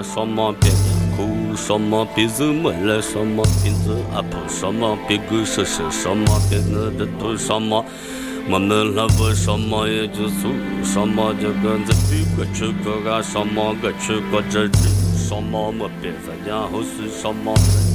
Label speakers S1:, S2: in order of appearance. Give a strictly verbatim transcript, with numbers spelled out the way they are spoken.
S1: 什么别念苦，什么别人没来，什么别子阿婆，什么别狗手手，什么别我的头，什么我们那不什么也就输，什么就跟着比个去个个什么个去个这什么没别人家后是什么。